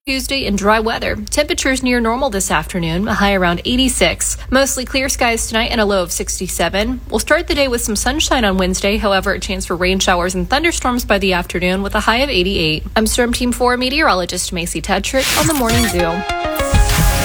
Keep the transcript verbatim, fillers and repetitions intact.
Tuesday and dry weather. Temperatures near normal this afternoon, a high around eighty-six. Mostly clear skies tonight and a low of sixty-seven. We'll start the day with some sunshine on Wednesday, however, a chance for rain showers and thunderstorms by the afternoon with a high of eighty-eight. I'm Storm Team four meteorologist Macy Tetrick on the Morning Zoo.